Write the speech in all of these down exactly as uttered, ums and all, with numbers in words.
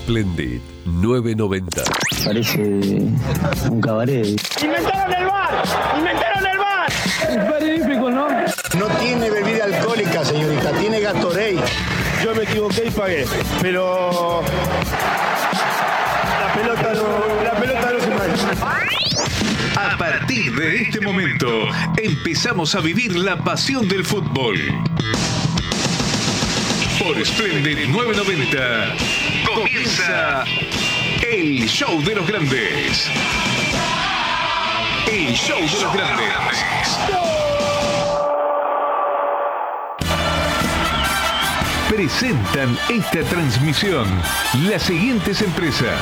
Splendid nueve noventa. Parece un cabaret. ¡Inventaron el bar! ¡Inventaron el bar! Es magnífico, ¿no? No tiene bebida alcohólica, señorita, tiene Gatorade. Yo me equivoqué y pagué, pero la pelota no, la pelota no se mancha. A partir de este momento, empezamos a vivir la pasión del fútbol. Por Splendid nueve noventa, comienza el show de los grandes. El show de los grandes. Presentan esta transmisión las siguientes empresas.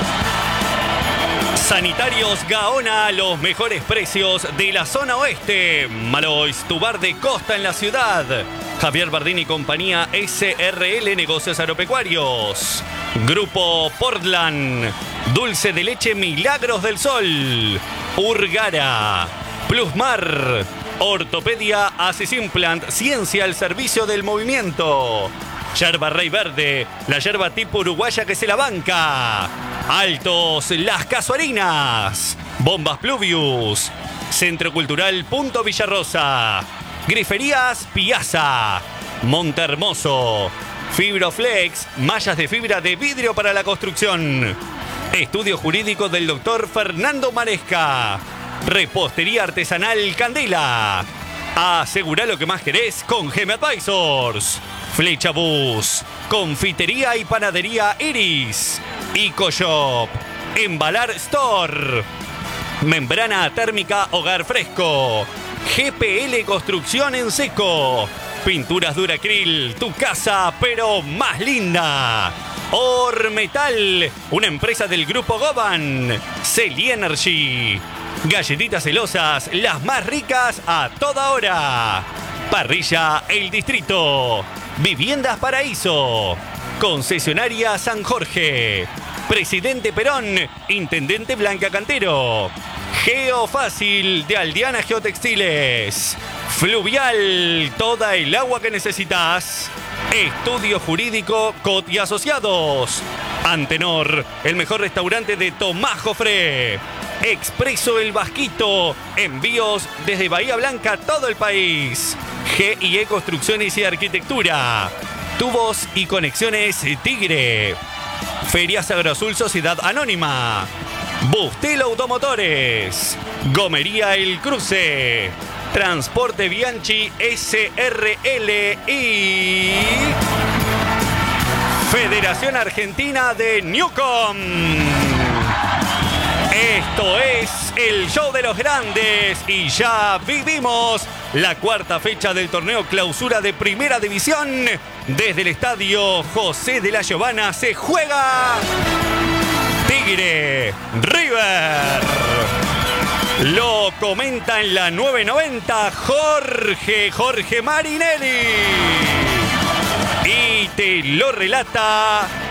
Sanitarios Gaona, los mejores precios de la zona oeste. Malois, tu bar de costa en la ciudad. Javier Bardini y compañía S R L Negocios Agropecuarios. Grupo Portland. Dulce de leche Milagros del Sol. Urgara. Plusmar. Ortopedia Asis Implant. Ciencia al servicio del movimiento. Yerba Rey Verde. La yerba tipo uruguaya que se la banca. Altos Las Casuarinas. Bombas Pluvius. Centro Cultural Punto Villarrosa. Griferías Piazza. Montehermoso. Fibroflex. Mallas de fibra de vidrio para la construcción. Estudio jurídico del doctor Fernando Maresca. Repostería artesanal Candela. Asegura lo que más querés con G M Advisors. Flecha Bus. Confitería y panadería Iris. EcoShop. Embalar Store. Membrana térmica Hogar Fresco. G P L Construcción en Seco. Pinturas Duracril. Tu casa pero más linda. Ormetal. Una empresa del grupo Goban. Celi Energy. Galletitas celosas, las más ricas a toda hora. Parrilla El Distrito. Viviendas Paraíso. Concesionaria San Jorge. Presidente Perón. Intendente Blanca Cantero. Geofácil de Aldeana Geotextiles. Fluvial, toda el agua que necesitas. Estudio Jurídico Cot y Asociados. Antenor, el mejor restaurante de Tomás Jofré. Expreso El Vasquito. Envíos desde Bahía Blanca a todo el país. G I E Construcciones y Arquitectura. Tubos y Conexiones Tigre. Ferias Agroazul Sociedad Anónima. Bustelo Automotores. Gomería El Cruce. Transporte Bianchi S R L y Federación Argentina de Newcom. Esto es el show de los grandes y ya vivimos la cuarta fecha del torneo clausura de Primera División. Desde el estadio José de la Giovana se juega Tigre River. Lo comenta en la nueve noventa Jorge, Jorge Marinelli. Y te lo relata